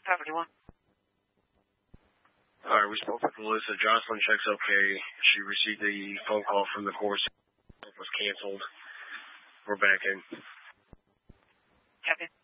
551. All right, we spoke with Melissa. Jocelyn checks okay. She received a phone call from the course. It was canceled. We're back in. Copy.